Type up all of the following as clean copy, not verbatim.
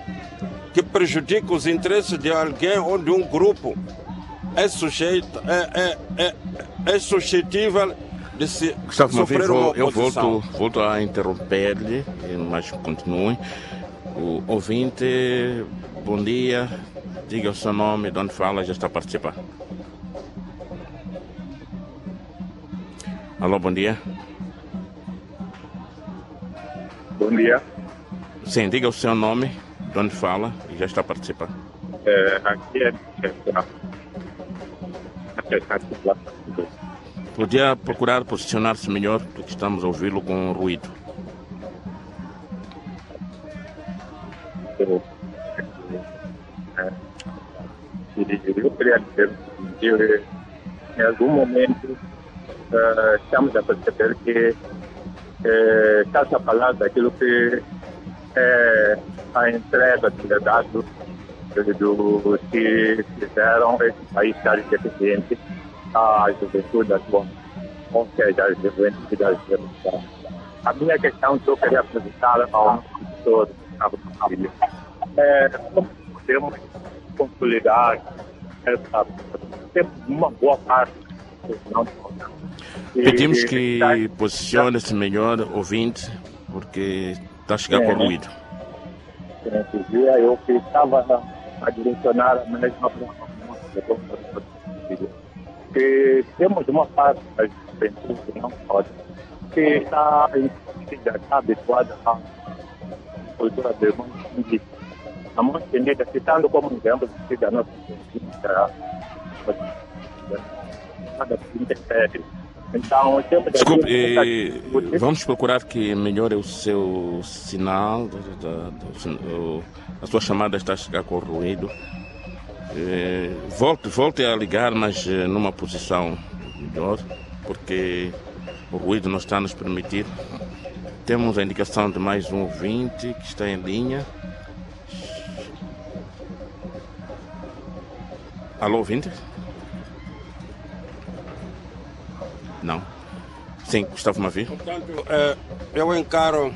que prejudica os interesses de alguém ou de um grupo é suscetível de se Gustavo sofrer uma eu oposição. volto a interromper-lhe, mas continue. O ouvinte, bom dia, diga o seu nome, de onde fala, já está a participar. Alô, bom dia. Bom dia. Sim, diga o seu nome, de onde fala e já está a participar. Aqui é Podia procurar posicionar-se melhor, porque estamos a ouvi-lo com ruído. Eu queria dizer que em algum momento estamos a perceber que está-se a falar daquilo que é a entrega de dados do que fizeram esse país estar independente à juventude atual, ou seja, as juventudes das revoluções. A minha questão que eu queria apresentar ao professor Gustavo Filho é como podemos consolidar uma boa parte dos nossos. Pedimos que posicione-se melhor, ouvinte, porque está a chegar com ruído. Eu estava a direcionar a mesma que temos uma parte das juventude que não pode, que está habituada à cultura de mão estendida. A mão estendida, citando como exemplo da nossa então, desculpe, vamos procurar que melhore o seu sinal, a sua chamada está a chegar com ruído. Volte a ligar, mas numa posição melhor, porque o ruído não está a nos permitir. Temos a indicação de mais um ouvinte que está em linha. Alô, ouvinte? Não. Sim, Gustavo Mavir. Portanto, eu encaro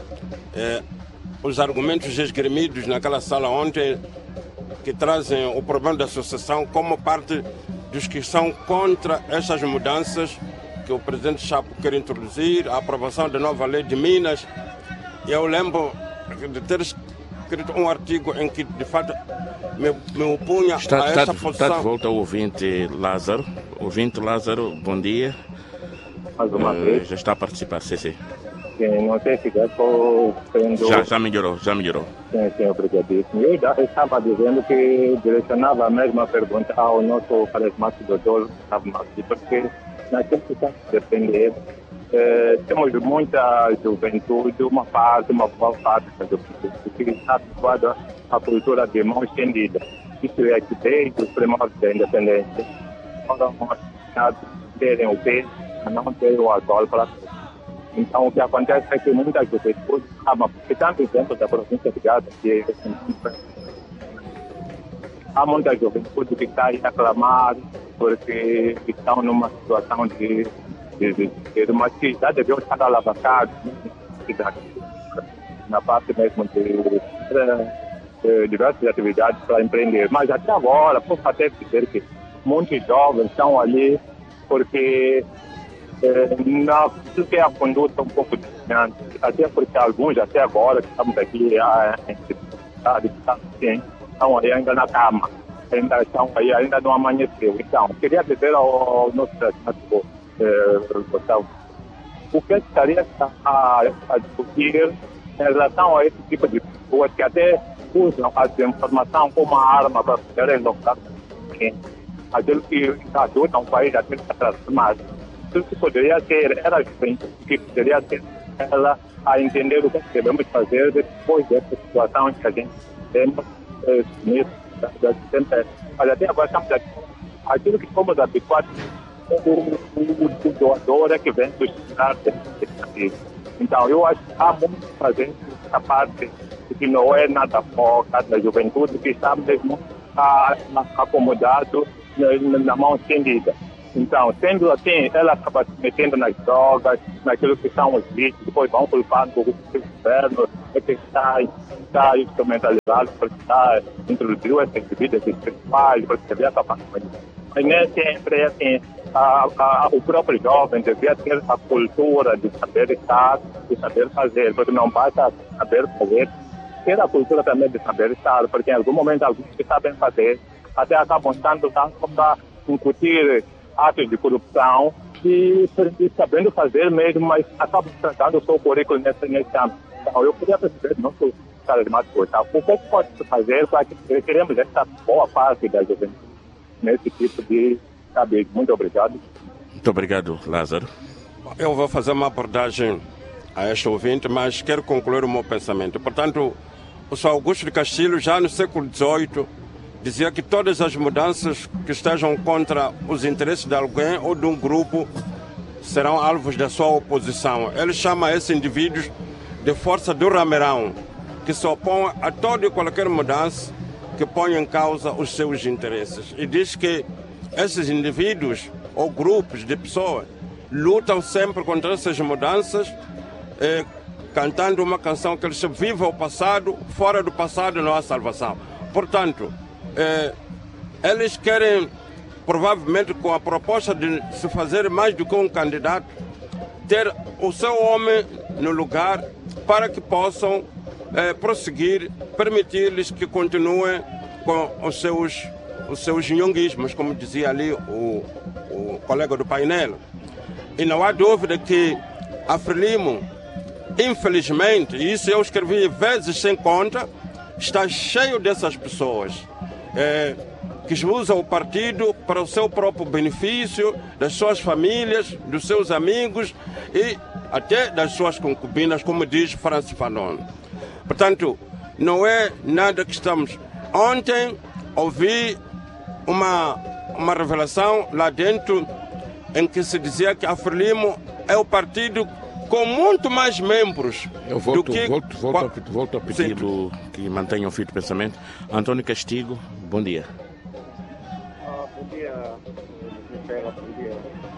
os argumentos esgrimidos naquela sala ontem, que trazem o problema da associação como parte dos que são contra essas mudanças que o presidente Chapo quer introduzir, a aprovação da nova lei de Minas. Eu lembro de ter escrito um artigo em que, de fato, me opunha a essa posição. Está de volta o ouvinte Lázaro. Ouvinte Lázaro, bom dia. Mais uma vez. Já está a participar, sim. Sim, não sei se estou tendo... Já melhorou. Sim, obrigadíssimo. Eu já estava dizendo que direcionava a mesma pergunta ao nosso carismático doutor Gustavo Mavir, porque naquilo que está a depender, temos muita juventude, uma boa parte da juventude que está habituada à cultura de mão estendida. Isso é que desde os primórdios da independência foram associados a terem o peso, a não ter o alcool para. Então, o que acontece é que muita juventude porque tanto dentro da província de Gaza, que há muita juventude que está a reclamar porque estão numa situação de uma atividade de estar alavancados na parte mesmo de diversas atividades para empreender. Mas até agora, posso até dizer que muitos jovens estão ali porque que é a conduta um pouco distante, até porque alguns até agora que estamos aqui estão aí ainda na cama, ainda não amanheceu. Então, queria dizer ao nosso candidato Gustavo, o que estaria a discutir em relação a esse tipo de pessoas que até usam a desinformação como uma arma para poderem lograr aquilo que ajuda um país a ter que transformar. Isso que poderia ser, era a juventude que poderia ser ela a entender o que devemos fazer depois dessa situação em que a gente temos mas até agora estamos aqui. Aquilo que fomos habituados, o doador é que vem sustentar esse. Então, eu acho que há muito a fazer essa parte que não é nada foca da juventude, que está mesmo acomodado na mão estendida. Então, sendo assim, ela acaba se metendo nas drogas, naquilo que são os vícios, depois vão culpando o governo, é que está instrumentalizado, porque está introduziu essas bebidas espirituais, porque devia acabar com isso. Mas nem sempre é assim. O próprio jovem devia ter a cultura de saber estar, de saber fazer, porque não basta saber fazer, ter a cultura também de saber estar, porque em algum momento alguns que sabem fazer até acabam estando tanto para incutir atos de corrupção e sabendo fazer mesmo, mas acabam tratando o seu currículo nesse âmbito. Então, eu queria perceber, não sou cara de mais coisa, o que pode-se fazer para que queremos essa boa parte da juventude nesse tipo de saber. Muito obrigado. Muito obrigado, Lázaro. Eu vou fazer uma abordagem a este ouvinte, mas quero concluir o meu pensamento. Portanto, o Sr. Augusto de Castilho, já no século XVIII, dizia que todas as mudanças que estejam contra os interesses de alguém ou de um grupo serão alvos da sua oposição. Ele chama esses indivíduos de força do rameirão, que se opõe a toda e qualquer mudança que ponha em causa os seus interesses. E diz que esses indivíduos ou grupos de pessoas lutam sempre contra essas mudanças, cantando uma canção que eles vivam o passado, fora do passado não há salvação. Portanto, eles querem, provavelmente com a proposta de se fazer mais do que um candidato, ter o seu homem no lugar para que possam prosseguir, permitir-lhes que continuem com os seus nhonguismos, como dizia ali o colega do painel. E não há dúvida que a Frelimo, infelizmente, e isso eu escrevi vezes sem conta, está cheio dessas pessoas que usam o partido para o seu próprio benefício, das suas famílias, dos seus amigos e até das suas concubinas, como diz Francis Fanon. Portanto, não é nada que estamos... Ontem ouvi uma revelação lá dentro em que se dizia que a Frelimo é o partido com muito mais membros do que... Volto a pedi-lo que mantenha o fio de pensamento. Antônio Castigo, bom dia. Bom dia, bom dia.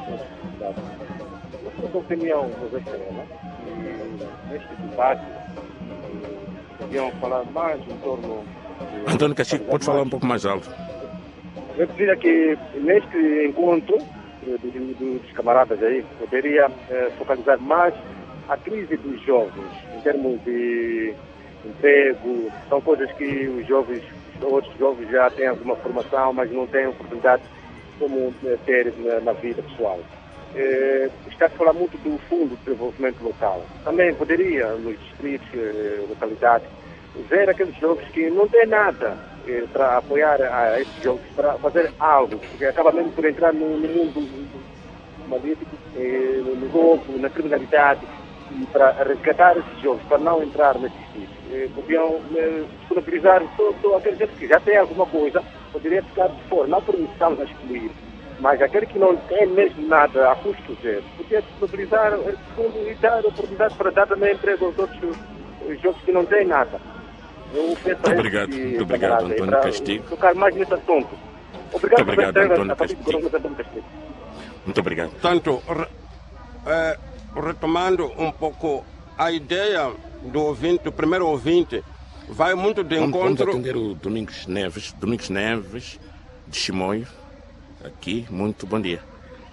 Na sua opinião, José Estrela, e neste debate, deviam falar mais em torno... Antônio Castigo, pode falar um pouco mais alto. Eu diria que neste encontro dos camaradas aí, poderia focalizar mais a crise dos jovens, em termos de emprego. São coisas que outros jovens já têm alguma formação, mas não têm oportunidade como ter na vida pessoal. Está a falar muito do Fundo de Desenvolvimento Local. Também poderia, nos distritos, localidades, ver aqueles jovens que não têm nada para apoiar a esses jovens, para fazer algo, porque acaba mesmo por entrar no mundo político, no roubo, na criminalidade, e para resgatar esses jovens, para não entrar nesses sítios. Podiam disponibilizar todo aquele gente que já tem alguma coisa, poderia ficar de fora, não por estamos a excluir, mas aquele que não tem mesmo nada a custo zero, podia disponibilizar esse fundo e dar oportunidade para dar também emprego aos outros jovens que não têm nada. Muito obrigado, Antônio Castigo. Tocar mais nesse assunto. Muito obrigado, Antônio Castigo. Muito obrigado. Portanto, retomando um pouco a ideia do primeiro ouvinte, vai muito de encontro... Vamos atender o Domingos Neves, de Chimoio, aqui. Muito bom dia.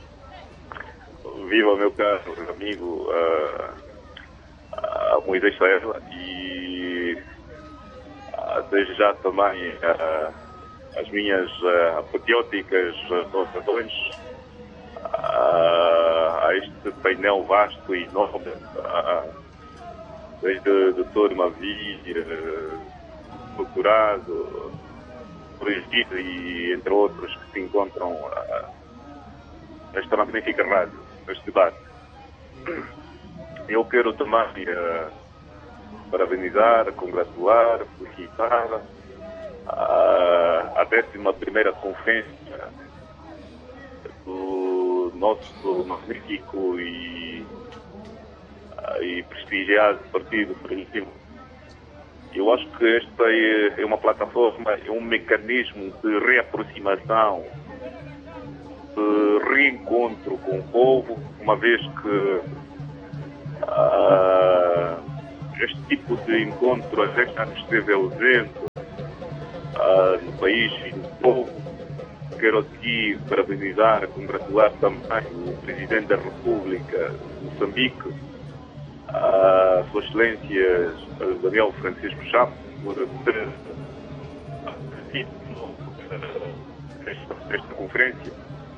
Viva, meu caro amigo Moisés Estrela, e desde já também as minhas patrióticas saudações a este painel vasto e nobre, desde o Dr. Mavi, doutorado, Brigitte e entre outros que se encontram nesta magnífica rádio, neste debate. Eu quero também parabenizar, congratular, felicitar a 11ª conferência do nosso magnífico e prestigiado Partido Frelimo. Eu acho que esta é uma plataforma, é um mecanismo de reaproximação, de reencontro com o povo, uma vez que este tipo de encontro às vezes já nos esteve ausente no país e no povo. Quero aqui parabenizar, congratular também o Presidente da República de Moçambique, a Sua Excelência Daniel Francisco Chapo, por ter esta conferência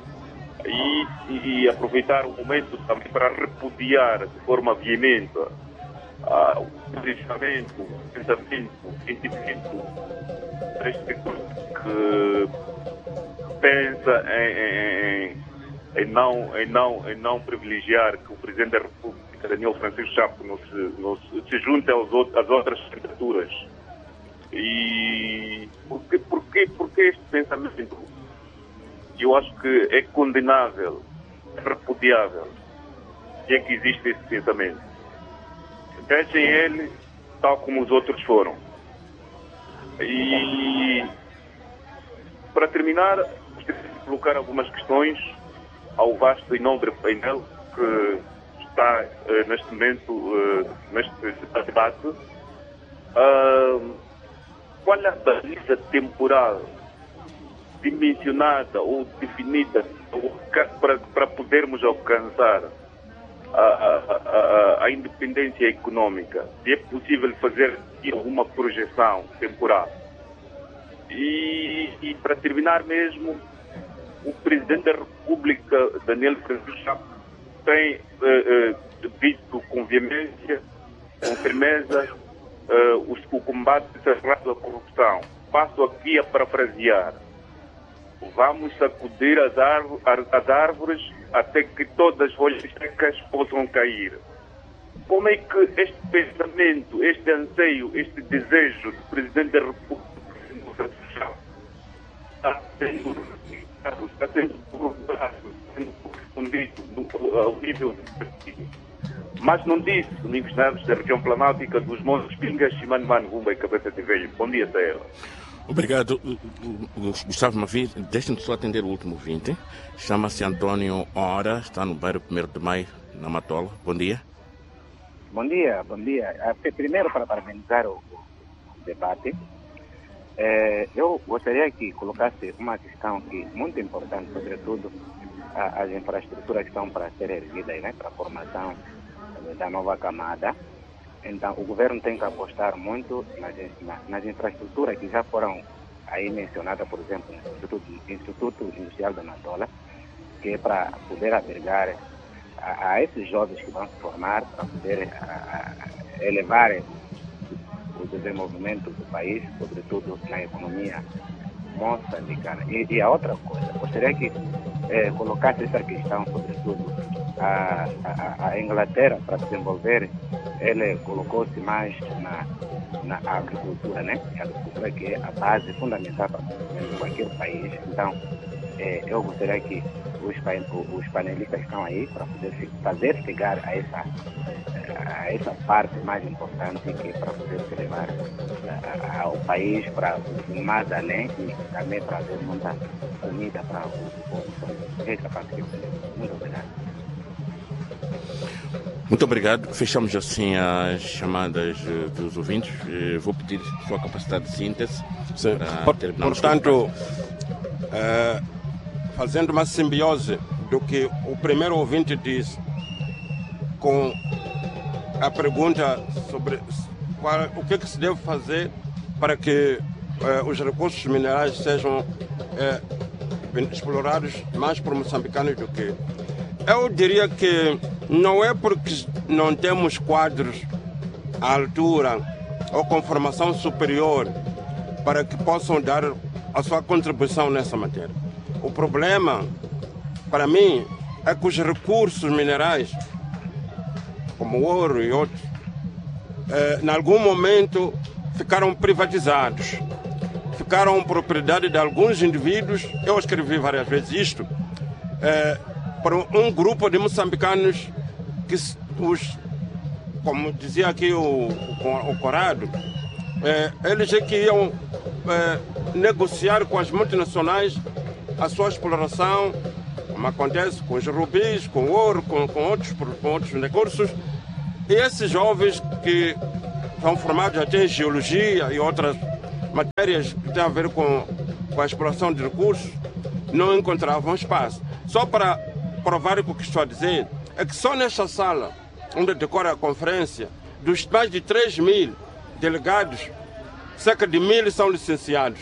e aproveitar o momento também para repudiar de forma veemente o posicionamento, o pensamento, o sentimento deste setor que pensa em não privilegiar que o Presidente da República, Daniel Francisco Chapo, se junte às outras candidaturas. E por que este pensamento? Eu acho que é condenável, é repudiável, e é que existe esse pensamento. Deixem ele tal como os outros foram. E para terminar, gostaria de colocar algumas questões ao vasto e nobre painel que está neste momento neste debate. Qual é a baliza temporal dimensionada ou definida para podermos alcançar a independência econômica? Se é possível fazer alguma projeção temporal? E para terminar mesmo, o Presidente da República, Daniel Francisco Chapo, tem dito com veemência, com firmeza, o combate cerrado à corrupção. Passo aqui a parafrasear: vamos sacudir as árvores até que todas as folhas secas possam cair. Como é que este pensamento, este anseio, este desejo do Presidente da República está sendo correspondido ao nível do partido? Mas não disse Domingos Neves, da região planáltica dos Montes Pingas, Chimano Manumba e Cabeça de Velho. Bom dia, Taylor. Obrigado, Gustavo Mavir. Deixe-me só atender o último ouvinte. Chama-se Antônio Ora, está no bairro 1º de Maio, na Matola. Bom dia. Bom dia, bom dia. Primeiro, para parabenizar o debate, eu gostaria que colocasse uma questão que muito importante, sobretudo as infraestruturas que estão para ser erguidas, né, para a formação da nova camada. Então, o governo tem que apostar muito nas infraestruturas que já foram aí mencionadas, por exemplo, no Instituto Industrial da Matola, que é para poder albergar a esses jovens que vão se formar, para poder elevar o desenvolvimento do país, sobretudo na economia moçambicana. E a outra coisa, gostaria que colocasse essa questão, sobretudo, a Inglaterra, para desenvolver, ele colocou-se mais na agricultura, né? A agricultura que é a base fundamental para qualquer país. Então, eu gostaria que os panelistas estão aí para poder fazer chegar a essa parte mais importante, que é para poder se levar ao país para mais além e também trazer muita comida para o povo. Essa parte que eu queria. Muito obrigado. Muito obrigado. Fechamos assim as chamadas dos ouvintes. Vou pedir sua capacidade de síntese para terminarmos. Portanto, fazendo uma simbiose do que o primeiro ouvinte disse com a pergunta sobre o que se deve fazer para que os recursos minerais sejam explorados mais por moçambicanos do que... Eu diria que não é porque não temos quadros à altura ou com formação superior para que possam dar a sua contribuição nessa matéria. O problema, para mim, é que os recursos minerais, como o ouro e outros, em algum momento ficaram privatizados, ficaram propriedade de alguns indivíduos. Eu escrevi várias vezes isto, para um grupo de moçambicanos que, como dizia aqui o Corrado, eles é que iam negociar com as multinacionais a sua exploração, como acontece com os rubis, com o ouro, com outros recursos. E esses jovens que são formados até em geologia e outras matérias que têm a ver com a exploração de recursos, não encontravam espaço. Só para provar o que estou a dizer, é que só nesta sala, onde decorre a conferência, dos mais de 3.000 delegados, cerca de 1.000 são licenciados.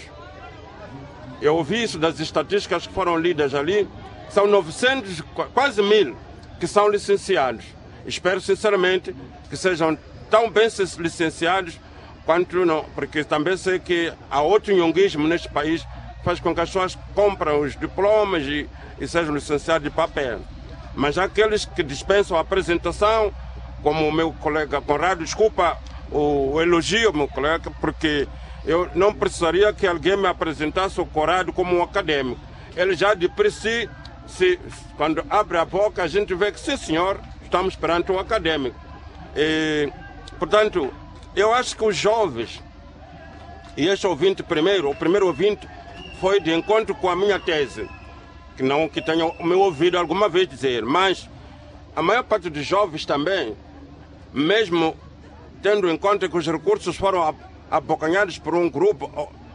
Eu ouvi isso das estatísticas que foram lidas ali, são 900, quase 1.000 que são licenciados. Espero sinceramente que sejam tão bem licenciados quanto não, porque também sei que há outro nhonguismo neste país que faz com que as pessoas comprem os diplomas e sejam licenciados de papel. Mas há aqueles que dispensam a apresentação, como o meu colega Conrado, desculpa o elogio, meu colega, porque eu não precisaria que alguém me apresentasse o Conrado como um acadêmico. Ele já de por si, quando abre a boca, a gente vê que, sim senhor, estamos perante um acadêmico. E, portanto, eu acho que os jovens, e este ouvinte primeiro, o primeiro ouvinte foi de encontro com a minha tese, que tenha me ouvido alguma vez dizer, mas a maior parte dos jovens também, mesmo tendo em conta que os recursos foram abocanhados por um grupo,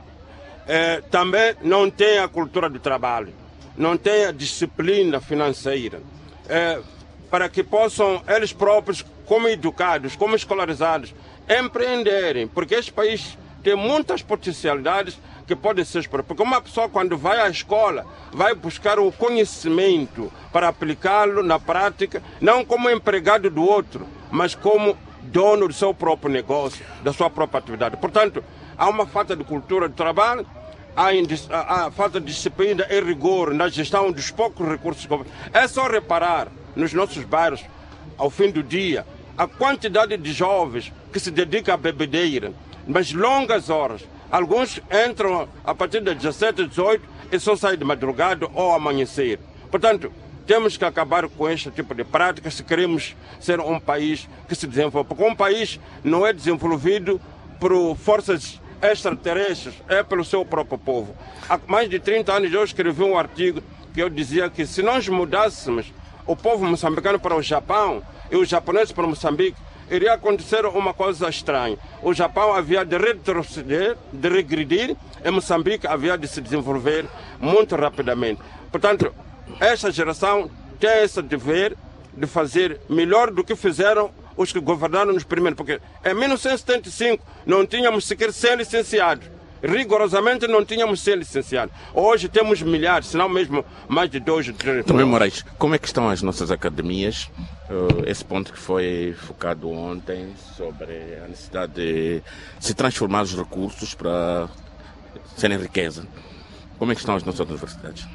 também não tem a cultura do trabalho, não tem a disciplina financeira, para que possam eles próprios, como educados, como escolarizados, empreenderem, porque este país tem muitas potencialidades que podem ser exploradas. Porque uma pessoa, quando vai à escola, vai buscar o conhecimento para aplicá-lo na prática, não como empregado do outro, mas como dono do seu próprio negócio, da sua própria atividade. Portanto, há uma falta de cultura de trabalho, há falta de disciplina e rigor na gestão dos poucos recursos. É só reparar nos nossos bairros, ao fim do dia, a quantidade de jovens que se dedicam à bebedeira, mas longas horas. Alguns entram a partir das 17, 18 e só saem de madrugada ou amanhecer. Portanto, temos que acabar com este tipo de prática se queremos ser um país que se desenvolva. Porque um país não é desenvolvido por forças extraterrestres, é pelo seu próprio povo. Há mais de 30 anos eu escrevi um artigo que eu dizia que se nós mudássemos o povo moçambicano para o Japão e os japoneses para Moçambique, iria acontecer uma coisa estranha. O Japão havia de retroceder, de regredir, e Moçambique havia de se desenvolver muito rapidamente. Portanto, esta geração tem esse dever de fazer melhor do que fizeram os que governaram nos primeiros, porque em 1975 não tínhamos sequer 100 licenciados. Rigorosamente não tínhamos 100 licenciados. Hoje temos milhares, se não mesmo mais de 2 ou 3. Também, Moraes, como é que estão as nossas academias? Esse ponto que foi focado ontem sobre a necessidade de se transformar os recursos para serem riqueza. Como é que estão as nossas universidades?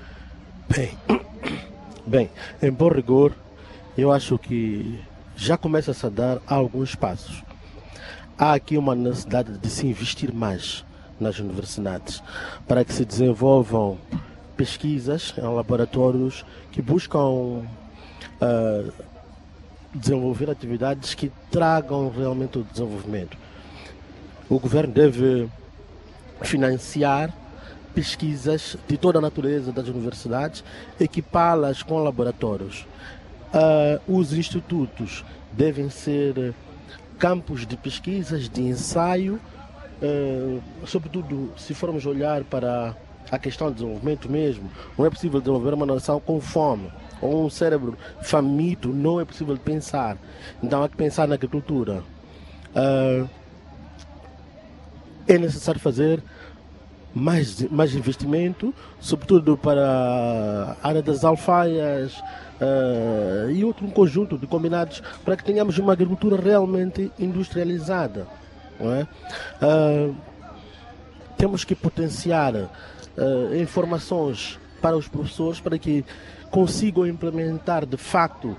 Bem, em bom rigor, eu acho que já começa-se a dar alguns passos. Há aqui uma necessidade de se investir mais nas universidades para que se desenvolvam pesquisas em laboratórios que buscam desenvolver atividades que tragam realmente o desenvolvimento. O governo deve financiar pesquisas de toda a natureza das universidades, equipá-las com laboratórios. Os institutos devem ser campos de pesquisas, de ensaio, sobretudo se formos olhar para a questão do desenvolvimento mesmo. Não é possível desenvolver uma nação com fome ou um cérebro faminto, não é possível pensar. Então há que pensar na agricultura. É necessário fazer mais investimento, sobretudo para a área das alfaias e outro conjunto de combinados para que tenhamos uma agricultura realmente industrializada. Não é? Temos que potenciar informações para os professores para que consigam implementar de facto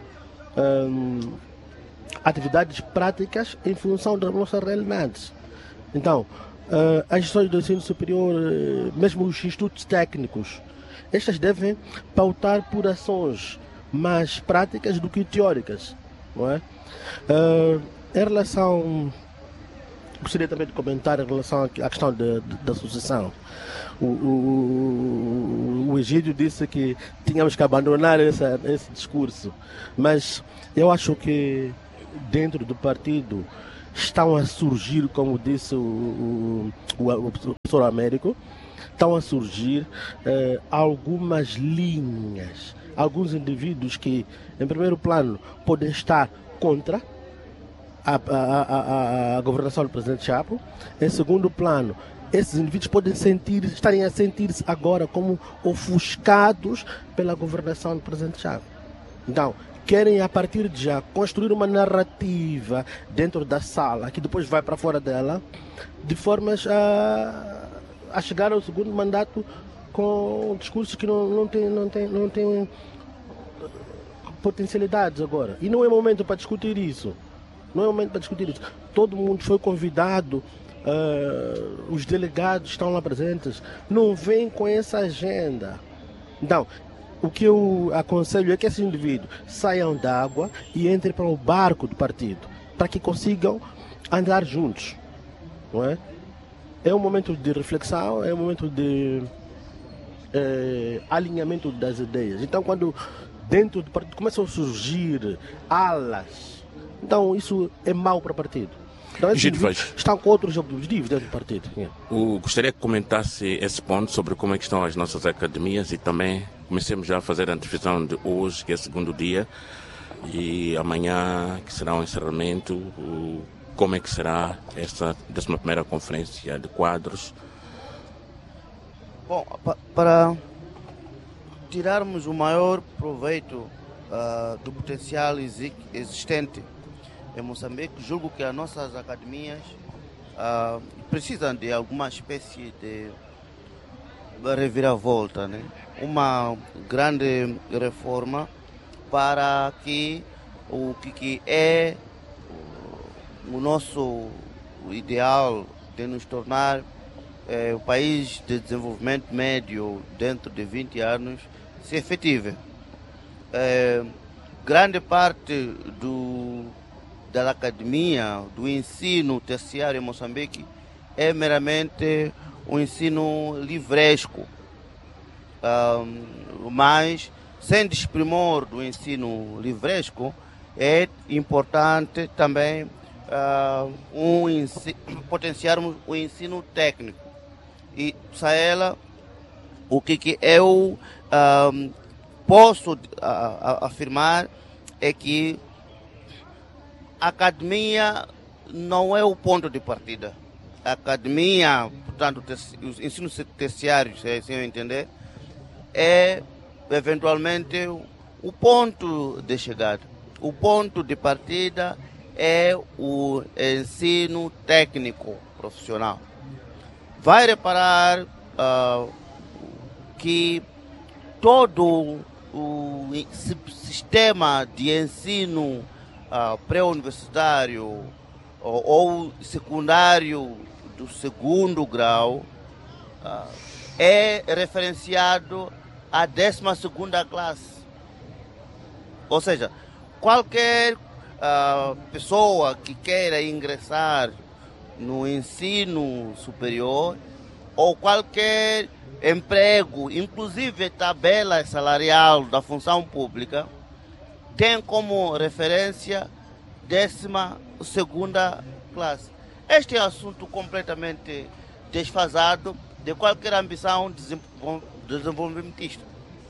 atividades práticas em função das nossas realidades. Então, as instituições do ensino superior, mesmo os institutos técnicos, estas devem pautar por ações mais práticas do que teóricas. Não é? Em relação... Gostaria também de comentar em relação à questão da sucessão. O Egídio disse que tínhamos que abandonar esse discurso, mas eu acho que dentro do partido estão a surgir, como disse o professor Américo, estão a surgir algumas linhas, alguns indivíduos que, em primeiro plano, podem estar contra a governação do presidente Chapo. Em segundo plano, esses indivíduos podem estarem a sentir-se agora como ofuscados pela governação do presidente Chapo. Então, querem a partir de já construir uma narrativa dentro da sala, que depois vai para fora dela, de formas a chegar ao segundo mandato com discursos que não têm potencialidades agora. E não é momento para discutir isso. Não é momento para discutir isso. Todo mundo foi convidado, os delegados estão lá presentes, não vêm com essa agenda. Então, o que eu aconselho é que esses indivíduos saiam da água e entrem para o barco do partido, para que consigam andar juntos. Não é? É um momento de reflexão, é um momento de alinhamento das ideias. Então, quando dentro do partido começam a surgir alas, então isso é mau para o partido. Então, estão com outros objetivos dentro do partido. Gostaria que comentasse esse ponto sobre como é que estão as nossas academias e também comecemos já a fazer a antevisão de hoje, que é o segundo dia, e amanhã, que será o encerramento, como é que será essa 11ª conferência de quadros. Bom, para tirarmos o maior proveito do potencial existente em Moçambique, julgo que as nossas academias precisam de alguma espécie de reviravolta, né? Uma grande reforma para que o que é o nosso ideal de nos tornar o país de desenvolvimento médio dentro de 20 anos se efetive. Grande parte da academia, do ensino terciário em Moçambique é meramente um ensino livresco, mas sem desprimor do ensino livresco é importante também potenciarmos o ensino técnico. E para ela, o que eu posso afirmar é que a academia não é o ponto de partida. A academia, portanto, os ensinos terciários, se eu entender, é eventualmente o ponto de chegada. O ponto de partida é o ensino técnico profissional. Vai reparar que todo o sistema de ensino pré-universitário ou secundário do segundo grau é referenciado à 12ª classe. Ou seja, qualquer pessoa que queira ingressar no ensino superior ou qualquer emprego, inclusive tabela salarial da função pública, tem como referência 12ª classe. Este é um assunto completamente desfasado de qualquer ambição desenvolvimentista.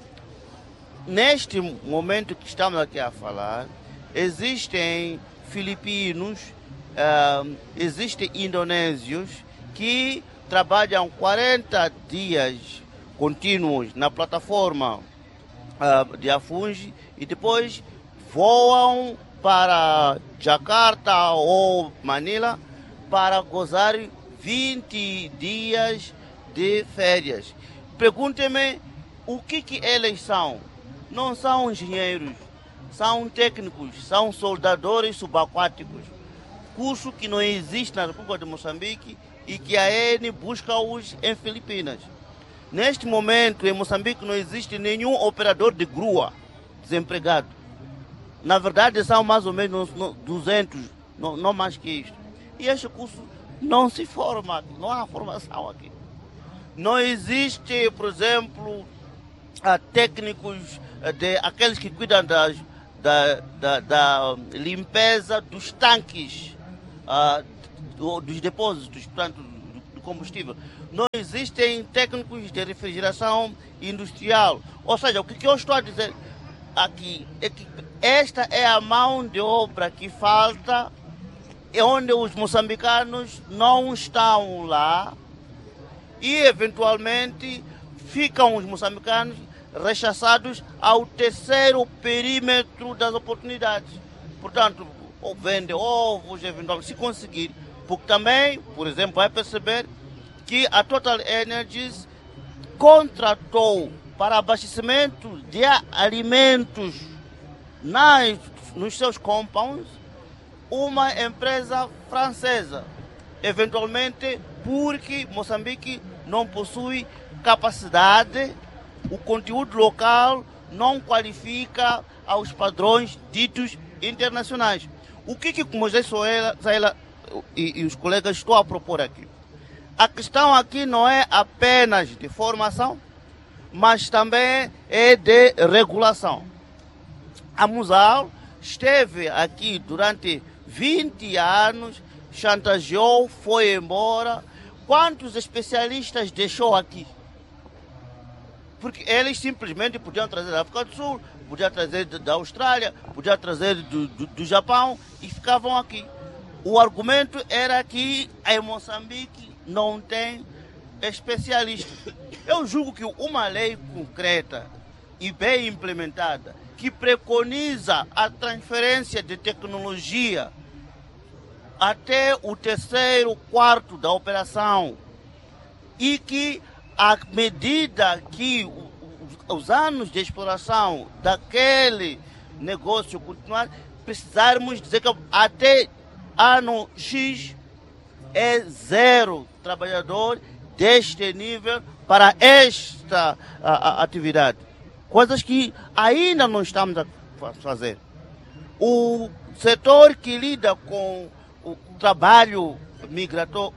Neste momento que estamos aqui a falar, existem filipinos, existem indonésios que trabalham 40 dias contínuos na plataforma de Afungi e depois voam para Jakarta ou Manila para gozar 20 dias de férias. Perguntem-me o que eles são. Não são engenheiros, são técnicos, são soldadores subaquáticos. Curso que não existe na República de Moçambique e que a AN busca-os em Filipinas. Neste momento, em Moçambique, não existe nenhum operador de grua desempregado. Na verdade, são mais ou menos 200, não mais que isto. E este curso não se forma, não há formação aqui. Não existe, por exemplo, técnicos, aqueles que cuidam da limpeza dos tanques dos depósitos, portanto, do combustível. Não existem técnicos de refrigeração industrial. Ou seja, o que eu estou a dizer aqui é que esta é a mão de obra que falta, onde os moçambicanos não estão lá e, eventualmente, ficam os moçambicanos rechaçados ao terceiro perímetro das oportunidades. Portanto, ou vende ovos, eventualmente, se conseguir. Porque também, por exemplo, vai perceber que a Total Energies contratou para abastecimento de alimentos nos seus compounds uma empresa francesa, eventualmente porque Moçambique não possui capacidade, o conteúdo local não qualifica aos padrões ditos internacionais. O que Moisés Zaela e os colegas estão a propor aqui? A questão aqui não é apenas de formação, mas também é de regulação. A Musal esteve aqui durante 20 anos, chantageou, foi embora. Quantos especialistas deixou aqui? Porque eles simplesmente podiam trazer da África do Sul, podiam trazer da Austrália, podiam trazer do Japão e ficavam aqui. O argumento era que em Moçambique não tem especialistas. Eu julgo que uma lei concreta e bem implementada, que preconiza a transferência de tecnologia até o terceiro quarto da operação e que, à medida que os anos de exploração daquele negócio continuar, precisarmos dizer que até ano X é 0 trabalhador deste nível para esta atividade. Coisas que ainda não estamos a fazer. O setor que lida com o trabalho migratório,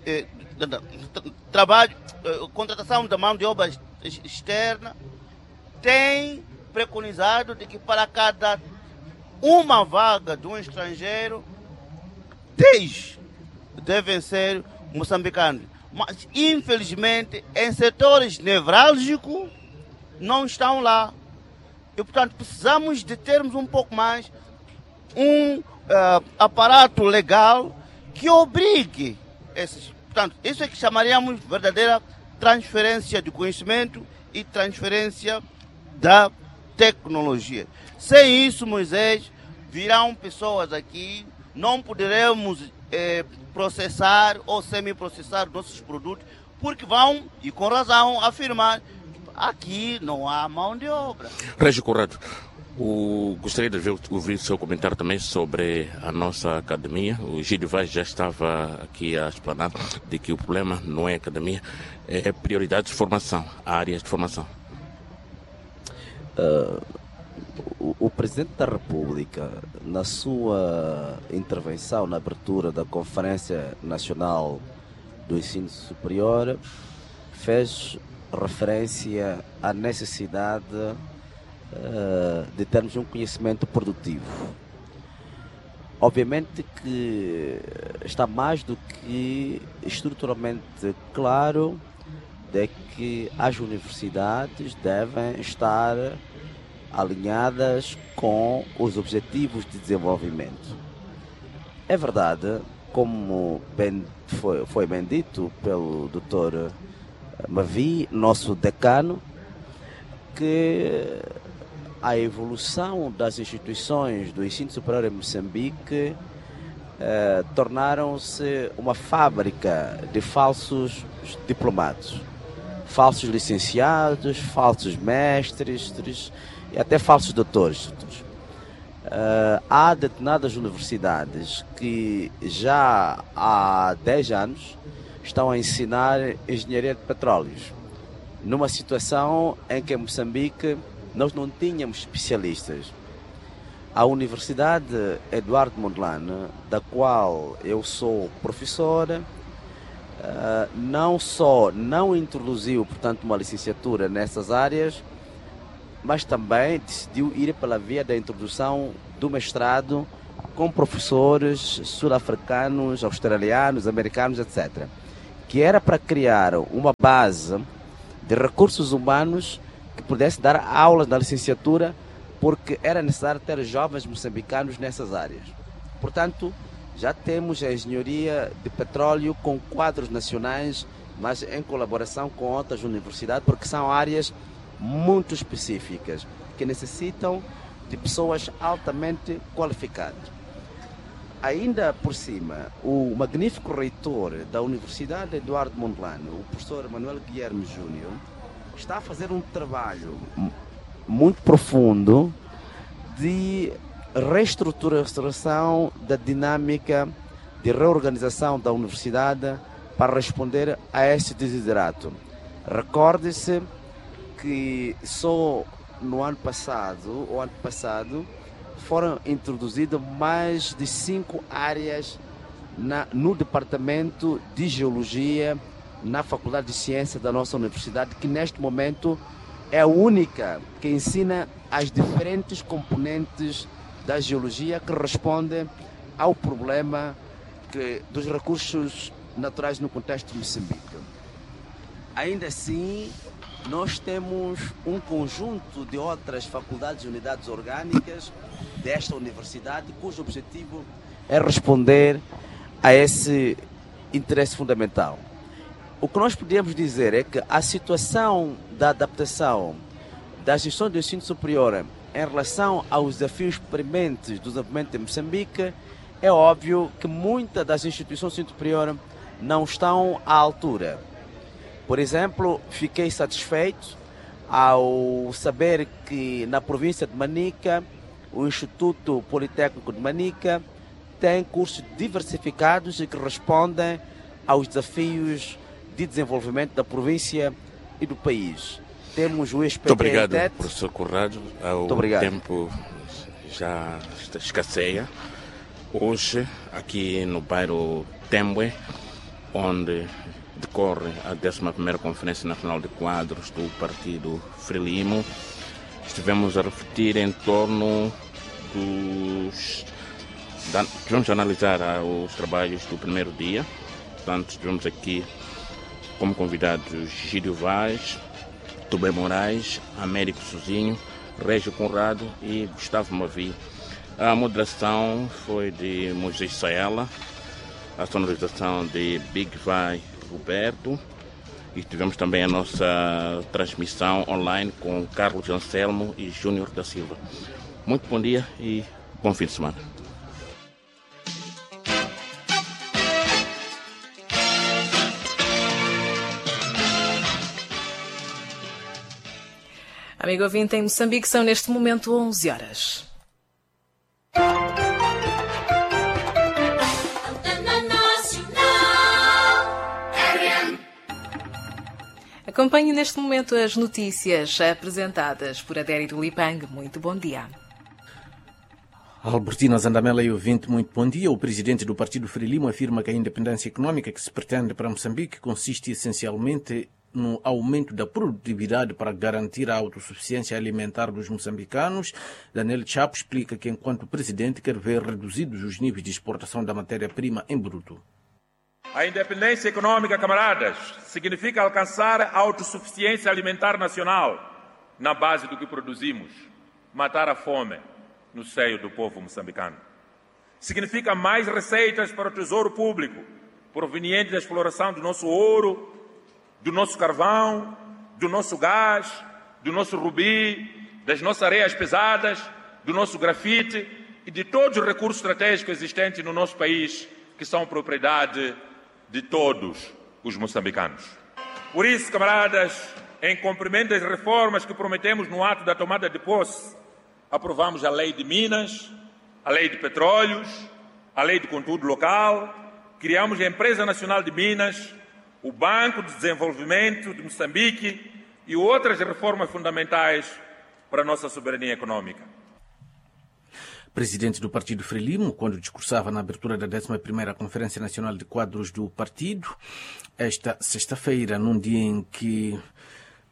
contratação da mão de obra externa, tem preconizado de que para cada uma vaga de um estrangeiro, 10 devem ser moçambicanos. Mas, infelizmente, em setores nevrálgicos, não estão lá. E, portanto, precisamos de termos um pouco mais um aparato legal que obrigue esses. Portanto, isso é que chamaríamos de verdadeira transferência de conhecimento e transferência da tecnologia. Sem isso, Moisés, virão pessoas aqui, não poderemos processar ou semi-processar nossos produtos, porque vão, e com razão, afirmar que aqui não há mão de obra. Régio Corrado, gostaria de ouvir o seu comentário também sobre a nossa academia. O Gídio Vaz já estava aqui a explanar de que o problema não é a academia, é prioridade de formação, áreas de formação. O Presidente da República, na sua intervenção na abertura da Conferência Nacional do Ensino Superior, fez referência à necessidade de termos um conhecimento produtivo. Obviamente que está mais do que estruturalmente claro de que as universidades devem estar alinhadas com os objetivos de desenvolvimento. É verdade, como foi bem dito pelo Dr. Mavi, nosso decano, que a evolução das instituições do ensino superior em Moçambique tornaram-se uma fábrica de falsos diplomados, falsos licenciados, falsos mestres e até falsos doutores. Há determinadas universidades que já há 10 anos estão a ensinar engenharia de petróleos, numa situação em que em Moçambique nós não tínhamos especialistas. A Universidade Eduardo Mondlane, da qual eu sou professor, não só não introduziu, portanto, uma licenciatura nessas áreas, mas também decidiu ir pela via da introdução do mestrado com professores sul-africanos, australianos, americanos, etc., que era para criar uma base de recursos humanos que pudesse dar aulas na licenciatura, porque era necessário ter jovens moçambicanos nessas áreas. Portanto, já temos a engenharia de petróleo com quadros nacionais, mas em colaboração com outras universidades, porque são áreas muito específicas, que necessitam de pessoas altamente qualificadas. Ainda por cima, o magnífico reitor da Universidade Eduardo Mondlane, o professor Manuel Guilherme Júnior, está a fazer um trabalho muito profundo de reestruturação da dinâmica de reorganização da universidade para responder a esse desiderato. Recorde-se que só no ano passado, ou ano passado, foram introduzidas mais de 5 áreas no Departamento de Geologia, na Faculdade de Ciências da nossa universidade, que neste momento é a única que ensina as diferentes componentes da geologia que respondem ao problema dos recursos naturais no contexto de Moçambique. Ainda assim, nós temos um conjunto de outras faculdades e unidades orgânicas desta universidade, cujo objetivo é responder a esse interesse fundamental. O que nós podemos dizer é que a situação da adaptação das instituições do ensino superior em relação aos desafios prementes do desenvolvimento de Moçambique, é óbvio que muitas das instituições do ensino superior não estão à altura. Por exemplo, fiquei satisfeito ao saber que na província de Manica, o Instituto Politécnico de Manica tem cursos diversificados e que respondem aos desafios de desenvolvimento da província e do país. Temos o SPT. Muito obrigado, professor Corrado. O tempo já escasseia. Hoje, aqui no bairro Tembwe, onde decorre a 11ª Conferência Nacional de Quadros do Partido Frelimo, estivemos a refletir em torno vamos analisar os trabalhos do primeiro dia. Portanto, estivemos aqui como convidados Gídio Vaz, Tubé Moraes, Américo Sozinho, Régio Conrado e Gustavo Mavi. A moderação foi de Moisés Saela, a sonorização de Big Vai Roberto, e tivemos também a nossa transmissão online com Carlos Anselmo e Júnior da Silva. Muito bom dia e bom fim de semana. Amigo ouvinte, em Moçambique são neste momento 11 horas. Acompanhe neste momento as notícias apresentadas por Adério do Lipang. Muito bom dia. Albertino Zandamela e ouvinte, muito bom dia. O presidente do Partido Frelimo afirma que a independência econômica que se pretende para Moçambique consiste essencialmente no aumento da produtividade para garantir a autossuficiência alimentar dos moçambicanos. Daniel Chapo explica que, enquanto presidente, quer ver reduzidos os níveis de exportação da matéria-prima em bruto. A independência econômica, camaradas, significa alcançar a autossuficiência alimentar nacional na base do que produzimos, matar a fome no seio do povo moçambicano. Significa mais receitas para o tesouro público, provenientes da exploração do nosso ouro, do nosso carvão, do nosso gás, do nosso rubi, das nossas areias pesadas, do nosso grafite e de todos os recursos estratégicos existentes no nosso país, que são propriedade de todos os moçambicanos. Por isso, camaradas, em cumprimento das reformas que prometemos no ato da tomada de posse, aprovamos a Lei de Minas, a Lei de Petróleos, a Lei de Conteúdo Local, criamos a Empresa Nacional de Minas, o Banco de Desenvolvimento de Moçambique e outras reformas fundamentais para a nossa soberania econômica. Presidente do Partido Frelimo, quando discursava na abertura da 11ª Conferência Nacional de Quadros do partido, esta sexta-feira, num dia em que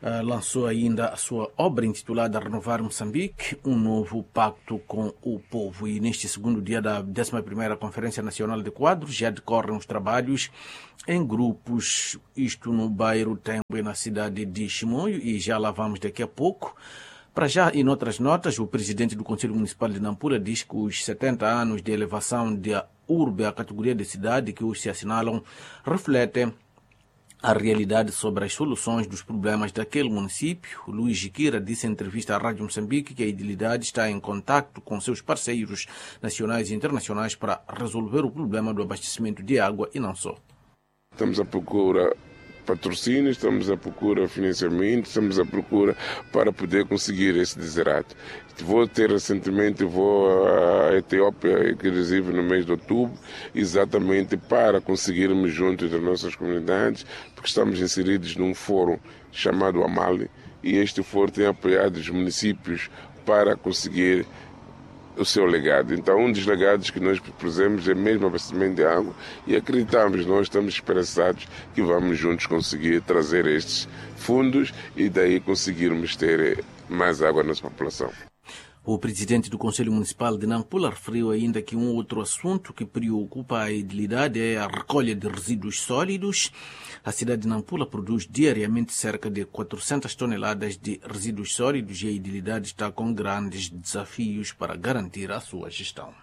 lançou ainda a sua obra intitulada Renovar Moçambique, um novo pacto com o povo. E neste segundo dia da 11ª Conferência Nacional de Quadros já decorrem os trabalhos em grupos, isto no bairro Tembo, na cidade de Chimoio, e já lá vamos daqui a pouco. Para já, e noutras notas, o presidente do Conselho Municipal de Nampula diz que os 70 anos de elevação da urbe à categoria de cidade que hoje se assinalam refletem a realidade sobre as soluções dos problemas daquele município. Luís Jiquira disse em entrevista à Rádio Moçambique que a idilidade está em contato com seus parceiros nacionais e internacionais para resolver o problema do abastecimento de água e não só. Estamos à procura patrocínio, estamos à procura financiamento, estamos à procura para poder conseguir esse deserato. Recentemente vou à Etiópia, inclusive no mês de outubro, exatamente para conseguirmos junto das nossas comunidades, porque estamos inseridos num fórum chamado Amali, e este fórum tem apoiado os municípios para conseguir o seu legado. Então, um dos legados que nós propusemos é mesmo abastecimento de água, e acreditamos, nós estamos esperançados que vamos juntos conseguir trazer estes fundos e daí conseguirmos ter mais água na nossa população. O presidente do Conselho Municipal de Nampula referiu ainda que um outro assunto que preocupa a idilidade é a recolha de resíduos sólidos. A cidade de Nampula produz diariamente cerca de 400 toneladas de resíduos sólidos e a idilidade está com grandes desafios para garantir a sua gestão.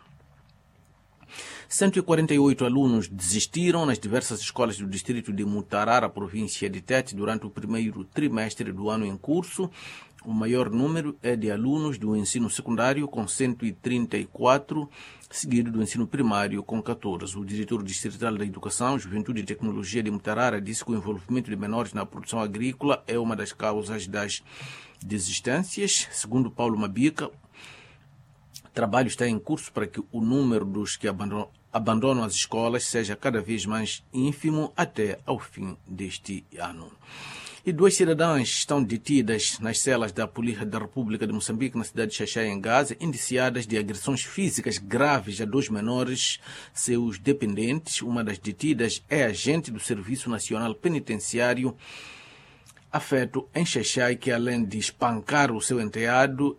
148 alunos desistiram nas diversas escolas do distrito de Mutarara, província de Tete, durante o primeiro trimestre do ano em curso. O maior número é de alunos do ensino secundário, com 134, seguido do ensino primário, com 14. O diretor distrital da Educação, Juventude e Tecnologia de Mutarara disse que o envolvimento de menores na produção agrícola é uma das causas das desistências. Segundo Paulo Mabica, o trabalho está em curso para que o número dos que abandonam as escolas seja cada vez mais ínfimo até ao fim deste ano. E 2 cidadãs estão detidas nas celas da Polícia da República de Moçambique, na cidade de Xaxai, em Gaza, indiciadas de agressões físicas graves a 2 menores, seus dependentes. Uma das detidas é agente do Serviço Nacional Penitenciário, afeto em Xaxai, que além de espancar o seu enteado,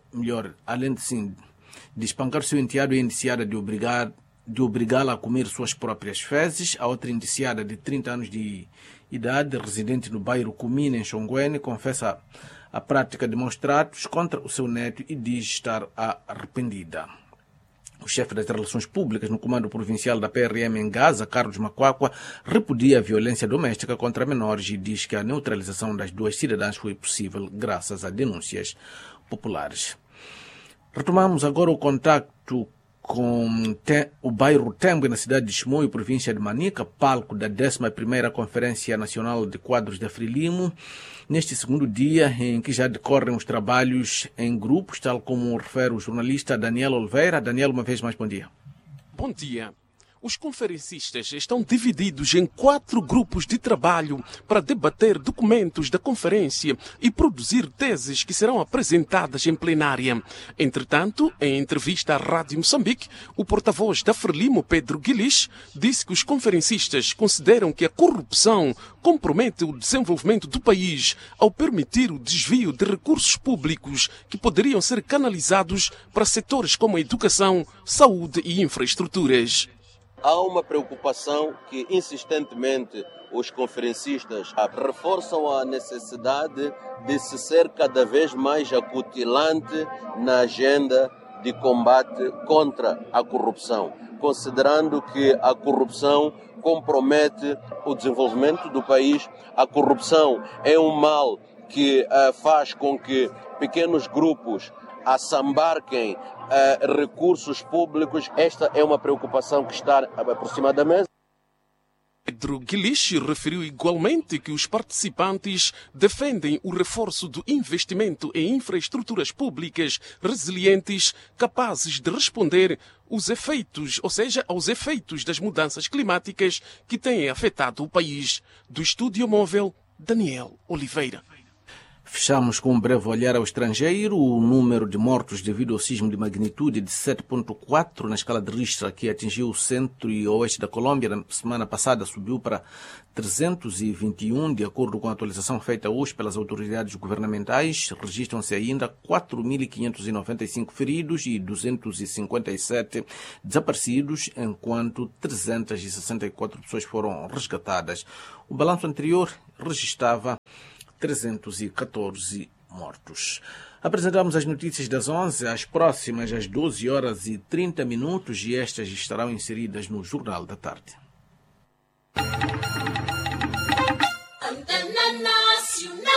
de espancar o seu enteado, é indiciada de obrigá-la a comer suas próprias fezes. A outra indiciada, de 30 anos de idade, residente no bairro Cumina, em Xonguene, confessa a prática de maus tratos contra o seu neto e diz estar arrependida. O chefe das Relações Públicas no Comando Provincial da PRM em Gaza, Carlos Macuacua, repudia a violência doméstica contra menores e diz que a neutralização das 2 cidadãs foi possível graças a denúncias populares. Retomamos agora o contacto com o bairro Tembo, na cidade de Chimoio, província de Manica, palco da 11ª Conferência Nacional de Quadros da Frelimo, neste segundo dia em que já decorrem os trabalhos em grupos, tal como refere o jornalista Daniel Oliveira. Daniel, uma vez mais, bom dia. Bom dia. Os conferencistas estão divididos em 4 grupos de trabalho para debater documentos da conferência e produzir teses que serão apresentadas em plenária. Entretanto, em entrevista à Rádio Moçambique, o porta-voz da Frelimo, Pedro Guilis, disse que os conferencistas consideram que a corrupção compromete o desenvolvimento do país ao permitir o desvio de recursos públicos que poderiam ser canalizados para setores como a educação, saúde e infraestruturas. Há uma preocupação que insistentemente os conferencistas reforçam a necessidade de se ser cada vez mais acutilante na agenda de combate contra a corrupção, considerando que a corrupção compromete o desenvolvimento do país. A corrupção é um mal que faz com que pequenos grupos assambarquem recursos públicos. Esta é uma preocupação que está por cima da mesa. Pedro Guilich referiu igualmente que os participantes defendem o reforço do investimento em infraestruturas públicas resilientes, capazes de responder aos efeitos das mudanças climáticas que têm afetado o país. Do Estúdio Móvel, Daniel Oliveira. Fechamos com um breve olhar ao estrangeiro. O número de mortos devido ao sismo de magnitude de 7.4 na escala de Richter, que atingiu o centro e oeste da Colômbia na semana passada, subiu para 321, de acordo com a atualização feita hoje pelas autoridades governamentais. Registram-se ainda 4.595 feridos e 257 desaparecidos, enquanto 364 pessoas foram resgatadas. O balanço anterior registrava 314 mortos. Apresentamos as notícias das 11 às próximas às 12 horas e 30 minutos e estas estarão inseridas no Jornal da Tarde. Antena Nacional.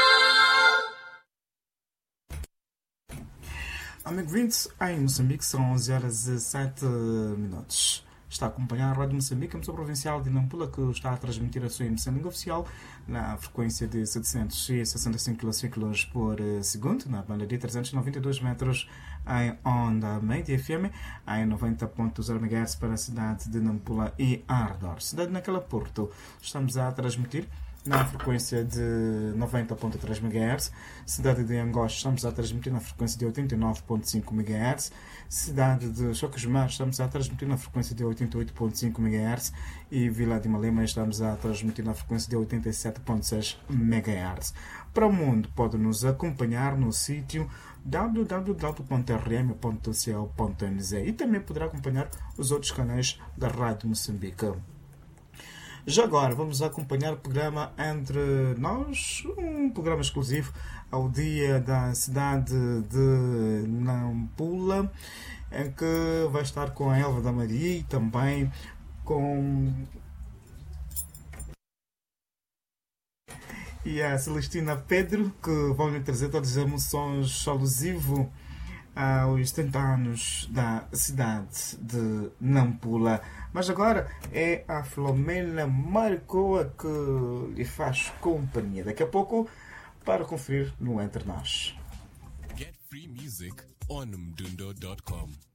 Amigo 20, em Moçambique são 11 horas e 7 minutos. Está a acompanhar a Rádio Moçambique, a emissora provincial de Nampula, que está a transmitir a sua emissão língua oficial na frequência de 765 km por segundo, na banda de 392 metros em onda média FM, em 90.0 MHz para a cidade de Nampula e arredor. Cidade naquela Porto, estamos a transmitir na frequência de 90.3 MHz. Cidade de Angola, estamos a transmitir na frequência de 89.5 MHz. Cidade de Choquesmar, estamos a transmitir na frequência de 88.5 MHz. E Vila de Malema, estamos a transmitir na frequência de 87.6 MHz. Para o mundo, pode nos acompanhar no sítio www.rm.co.nz e também poderá acompanhar os outros canais da Rádio Moçambique. Já agora vamos acompanhar o programa Entre Nós, um programa exclusivo ao dia da cidade de Nampula, em que vai estar com a Elva da Maria e também com a Celestina Pedro, que vão lhe trazer todas as emoções alusivas aos 70 anos da cidade de Nampula. Mas agora é a Filomena Marcoa que lhe faz companhia. Daqui a pouco, para conferir no Entre Nós. Get free music on mdundo.com.